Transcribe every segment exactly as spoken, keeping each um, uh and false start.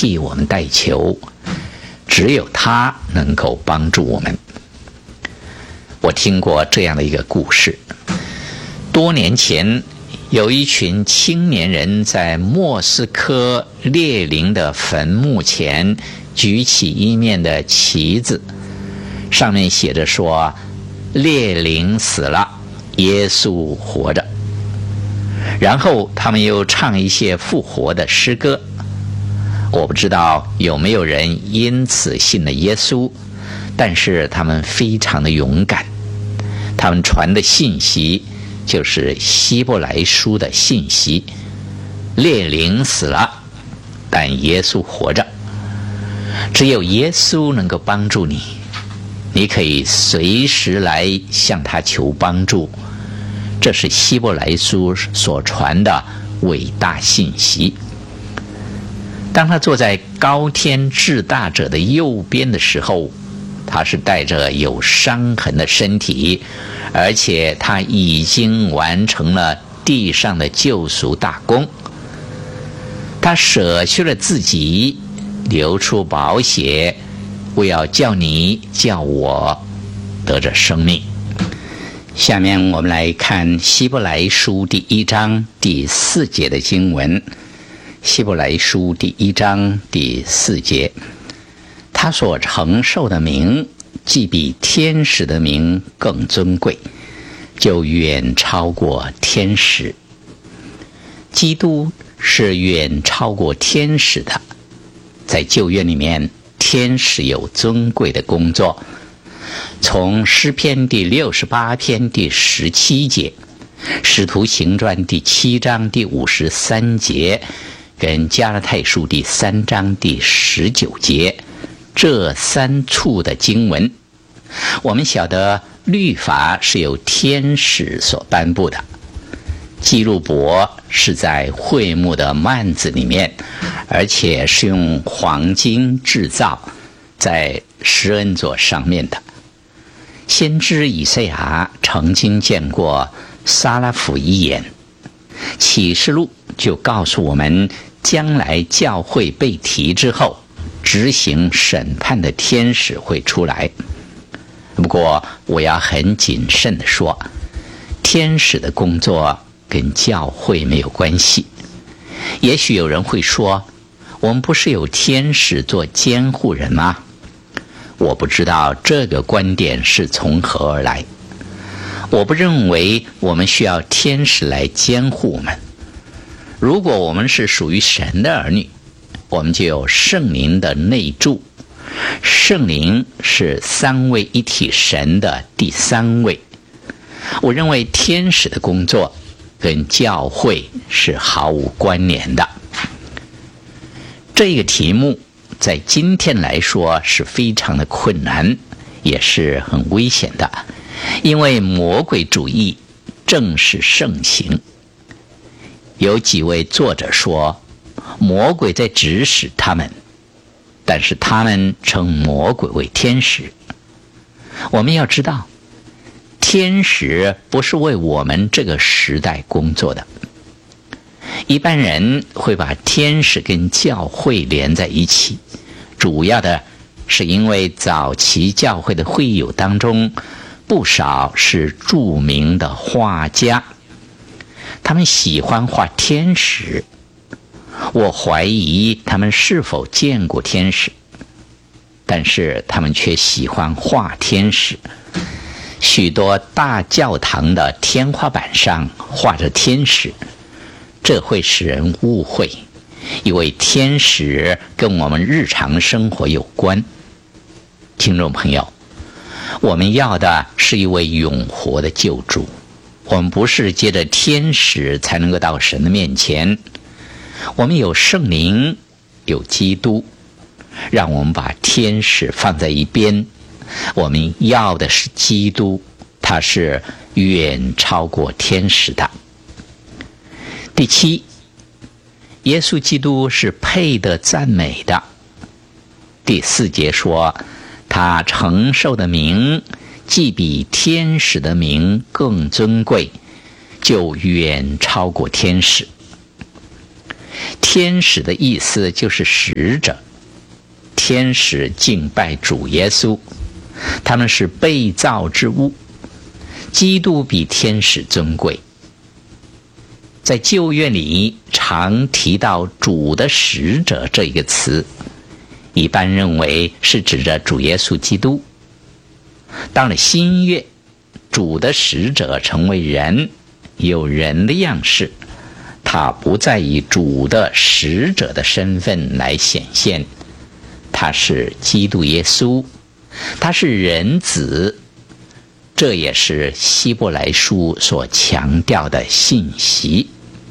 替我们代求，只有他能够帮助我们。我听过这样的一个故事，多年前有一群青年人在莫斯科列宁的坟墓前举起一面的旗子，上面写着说，列宁死了，耶稣活着。然后他们又唱一些复活的诗歌。我不知道有没有人因此信了耶稣，但是他们非常的勇敢，他们传的信息就是希伯来书的信息，列宁死了，但耶稣活着。只有耶稣能够帮助你，你可以随时来向他求帮助。这是希伯来书所传的伟大信息。当他坐在高天至大者的右边的时候，他是带着有伤痕的身体，而且他已经完成了地上的救赎大功。他舍去了自己，流出宝血，为要叫你叫我得着生命。下面我们来看希伯来书第一章第四节的经文。希伯来书第一章第四节，他所承受的名，既比天使的名更尊贵，就远超过天使。基督是远超过天使的。在旧约里面，天使有尊贵的工作。从诗篇第六十八篇第十七节，使徒行传第七章第五十三节，跟加拉太书第三章第十九节，这三处的经文，我们晓得律法是由天使所颁布的。记录簿是在会幕的幔子里面，而且是用黄金制造，在施恩座上面的。先知以赛亚曾经见过撒拉弗一眼，启示录就告诉我们，将来教会被提之后，执行审判的天使会出来。不过我要很谨慎地说，天使的工作跟教会没有关系。也许有人会说，我们不是有天使做监护人吗？我不知道这个观点是从何而来。我不认为我们需要天使来监护我们。如果我们是属于神的儿女，我们就有圣灵的内住。圣灵是三位一体神的第三位。我认为天使的工作跟教会是毫无关联的。这个题目在今天来说是非常的困难，也是很危险的，因为魔鬼主义正是盛行。有几位作者说，魔鬼在指使他们，但是他们称魔鬼为天使。我们要知道，天使不是为我们这个时代工作的。一般人会把天使跟教会连在一起，主要的是因为早期教会的会友当中，不少是著名的画家，他们喜欢画天使。我怀疑他们是否见过天使，但是他们却喜欢画天使。许多大教堂的天花板上画着天使，这会使人误会，因为天使跟我们日常生活有关。听众朋友，我们要的是一位永活的救主，我们不是借着天使才能够到神的面前。我们有圣灵，有基督，让我们把天使放在一边。我们要的是基督，他是远超过天使的。第七，耶稣基督是配得赞美的。第四节说，他承受的名，既比天使的名更尊贵，就远超过天使。 天使的意思就是使者，天使敬拜主耶稣，他们是被造之物，基督比天使尊贵。在旧约里常提到主的使者这一个词，一般认为是指着主耶稣基督。到了新约，主的使者成为人，有人的样式，他不再以主的使者的身份来显现，他是基督耶稣，他是人子。这也是希伯来书所强调的信息。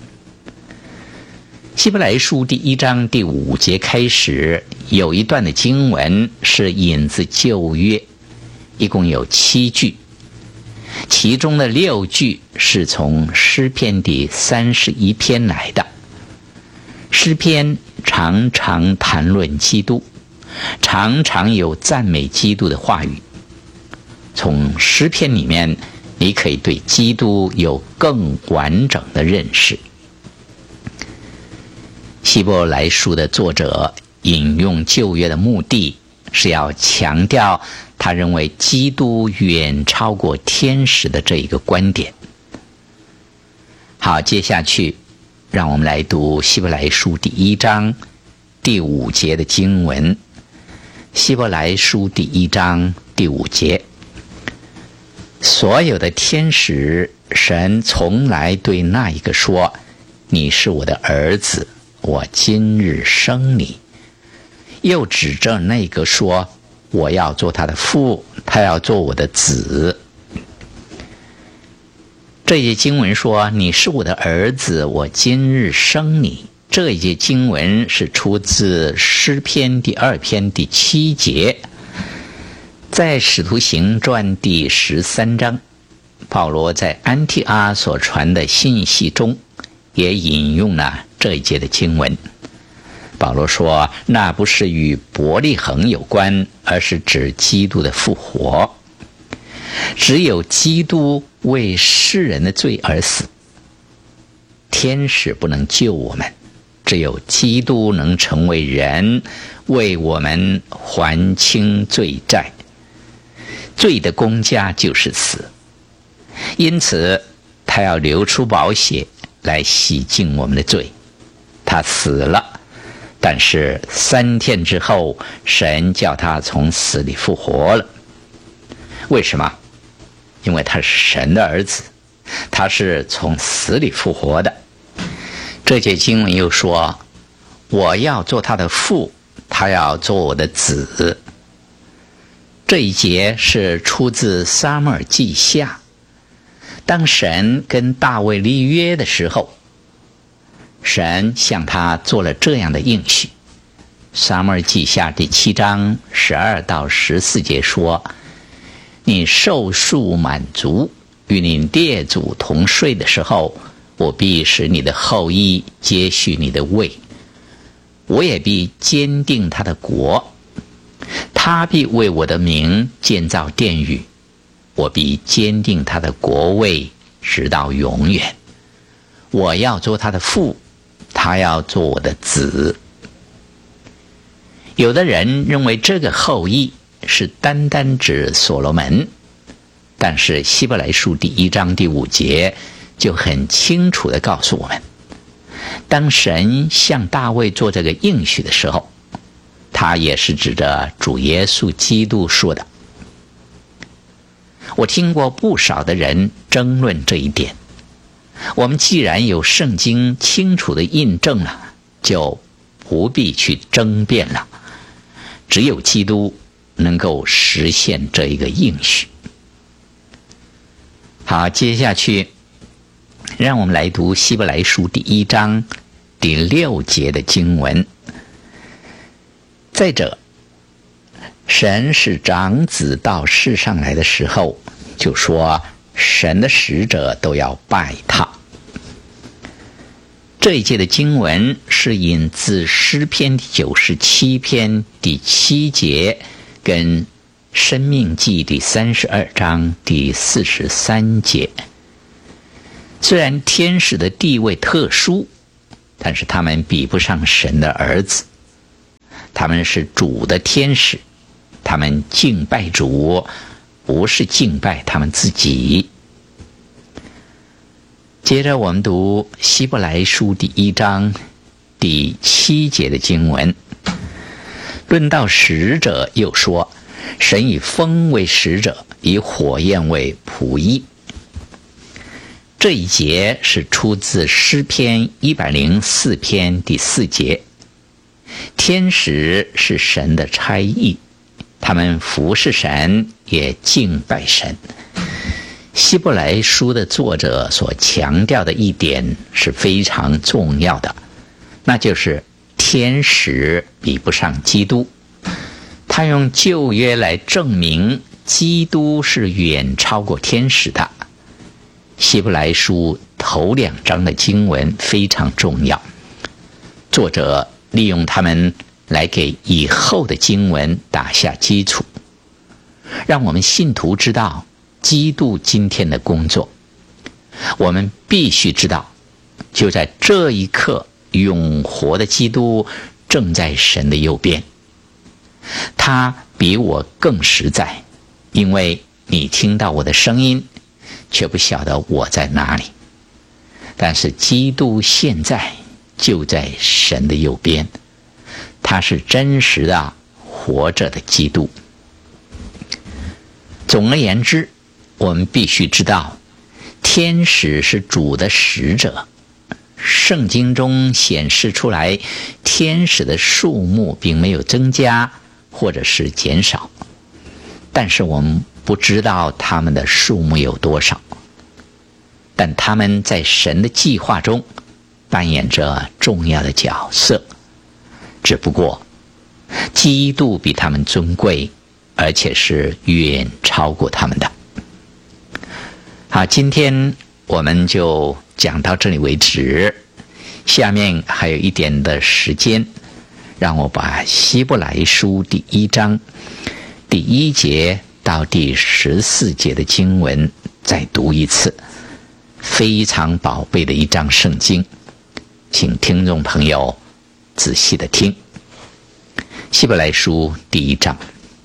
希伯来书第一章第五节开始，有一段的经文是引自旧约，一共有七句，其中的六句是从诗篇第三十一篇来的。诗篇常常谈论基督，常常有赞美基督的话语。从诗篇里面，你可以对基督有更完整的认识。希伯来书的作者引用旧约的目的是要强调他认为基督远超过天使的这一个观点。好，接下去让我们来读希伯来书第一章第五节的经文。希伯来书第一章第五节，所有的天使，神从来对那一个说，你是我的儿子，我今日生你。又指着那个说，我要做他的父，他要做我的子。这一节经文说，你是我的儿子，我今日生你。这一节经文是出自诗篇第二篇第七节。在使徒行传第十三章，保罗在安提阿所传的信息中也引用了这一节的经文。保罗说，那不是与伯利恒有关，而是指基督的复活。只有基督为世人的罪而死，天使不能救我们，只有基督能成为人，为我们还清罪债。罪的工价就是死，因此他要流出宝血来洗净我们的罪。他死了，但是三天之后，神叫他从死里复活了。为什么？因为他是神的儿子，他是从死里复活的。这节经文又说，我要做他的父，他要做我的子。这一节是出自撒母耳记下。当神跟大卫立约的时候，神向他做了这样的应许。撒母耳记下第七章十二到十四节说，你寿数满足，与你列祖同睡的时候，我必使你的后裔接续你的位，我也必坚定他的国，他必为我的名建造殿宇，我必坚定他的国位直到永远。我要做他的父，他要做我的子。有的人认为这个后裔是单单指所罗门，但是希伯来书第一章第五节就很清楚地告诉我们，当神向大卫做这个应许的时候，他也是指着主耶稣基督说的。我听过不少的人争论这一点。我们既然有圣经清楚的印证了，就不必去争辩了。只有基督能够实现这一个应许。好，接下去让我们来读希伯来书第一章第六节的经文。再者，神使长子到世上来的时候，就说神的使者都要拜他。这一节的经文是引自诗篇第九十七篇第七节跟申命记第三十二章第四十三节。虽然天使的地位特殊， 但是他们比不上神的儿子。他们是主的天使，他们敬拜主，不是敬拜他们自己。接着我们读希伯来书第一章第七节的经文，论到使者，又说神以风为使者，以火焰为仆役。这一节是出自诗篇一百零四篇第四节。天使是神的差役，他们服侍神，也敬拜神。希伯来书的作者所强调的一点是非常重要的，那就是天使比不上基督。他用旧约来证明基督是远超过天使的。希伯来书头两章的经文非常重要，作者利用它们来给以后的经文打下基础，让我们信徒知道基督今天的工作。我们必须知道，就在这一刻，永活的基督正在神的右边。他比我更实在，因为你听到我的声音，却不晓得我在哪里。但是基督现在就在神的右边，他是真实的活着的基督。总而言之，我们必须知道，天使是主的使者。圣经中显示出来，天使的数目并没有增加或者是减少，但是我们不知道他们的数目有多少。但他们在神的计划中扮演着重要的角色，只不过基督比他们尊贵，而且是远超过他们的。好，今天我们就讲到这里为止，下面还有一点的时间，让我把希伯来书第一章第一节到第十四节的经文再读一次。非常宝贝的一章圣经，请听众朋友仔细的听。希伯来书第一章，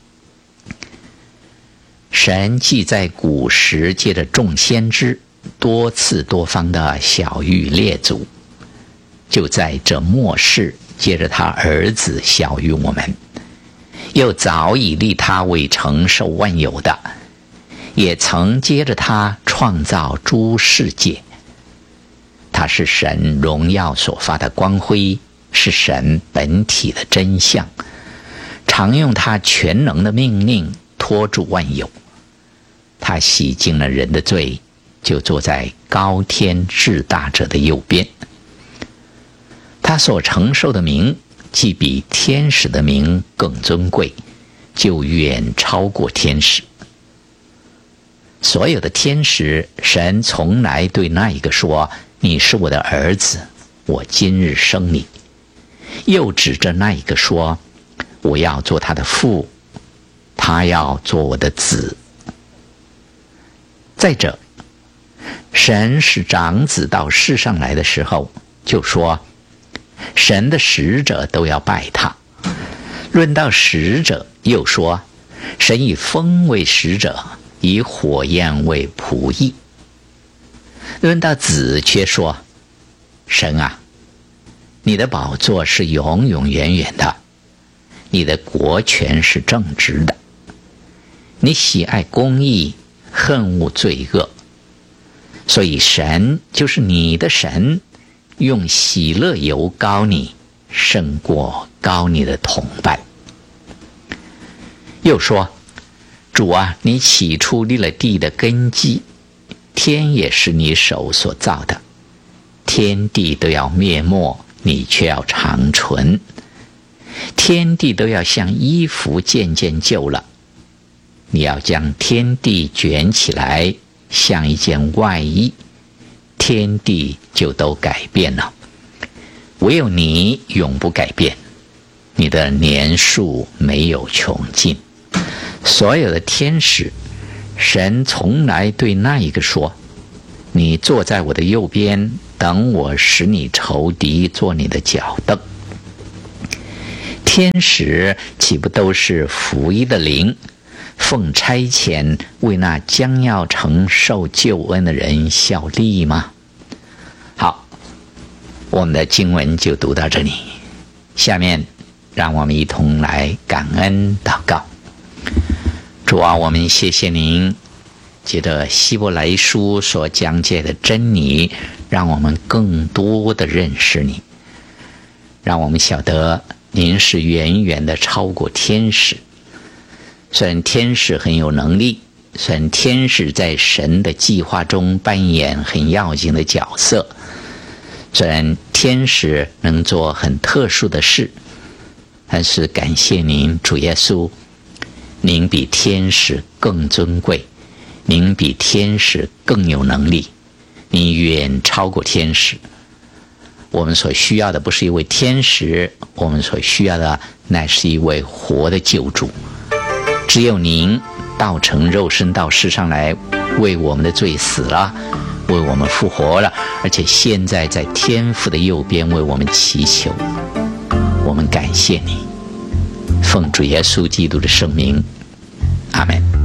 神既在古时借着众先知多次多方的晓谕列祖，就在这末世借着他儿子晓谕我们，又早已立他为承受万有的，也曾接着他创造诸世界。他是神荣耀所发的光辉，是神本体的真相，常用他全能的命令托住万有。他洗净了人的罪，就坐在高天至大者的右边。他所承受的名，既比天使的名更尊贵，就远超过天使。所有的天使，神从来对那一个说，你是我的儿子，我今日生你。又指着那一个说，我要做他的父，他要做我的子。再者，神使长子到世上来的时候，就说神的使者都要拜他。论到使者，又说神以风为使者，以火焰为仆役。论到子，却说神啊，你的宝座是永永远远的，你的国权是正直的，你喜爱公义，恨恶罪恶。所以神就是你的神，用喜乐油膏你，胜过膏你的同伴。又说主啊，你起初立了地的根基，天也是你手所造的，天地都要灭没，你却要长存。天地都要像衣服渐渐旧了，你要将天地卷起来，像一件外衣，天地就都改变了。唯有你永不改变，你的年数没有穷尽。所有的天使，神从来对那一个说，你坐在我的右边， 等我，使你仇敌做你的脚凳。天使岂不都是福音的灵，奉差遣为那将要承受救恩的人效力吗？好，我们的经文就读到这里。下面让我们一同来感恩祷告。主啊，我们谢谢您借着希伯来书所讲解的真理，让我们更多的认识你，让我们晓得您是远远的超过天使。虽然天使很有能力，虽然天使在神的计划中扮演很要紧的角色，虽然天使能做很特殊的事，但是感谢您，主耶稣，您比天使更尊贵，您比天使更有能力，您远超过天使。我们所需要的不是一位天使，我们所需要的乃是一位活的救主。只有您道成肉身到世上来，为我们的罪死了，为我们复活了，而且现在在天父的右边为我们祈求。我们感谢你，奉主耶稣基督的圣名，阿们。